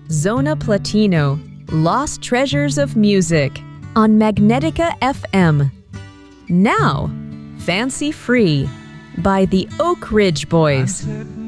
Zona Platino, Lost Treasures of Music on Magnetica FM. Now, Fancy Free by the Oak Ridge Boys.